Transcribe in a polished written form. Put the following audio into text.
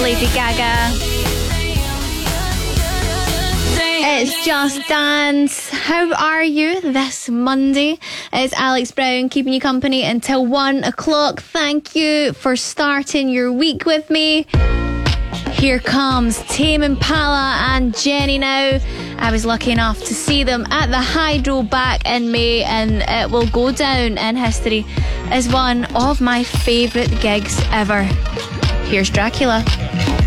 Lady Gaga. It's Just Dance. How are you this Monday? It's Alex Brown keeping you company until 1 o'clock. Thank you for starting your week with me. Here comes Tame Impala and Jenny now. I was lucky enough to see them at the Hydro back in May, and it will go down in history as one of my favourite gigs ever. Here's Dracula.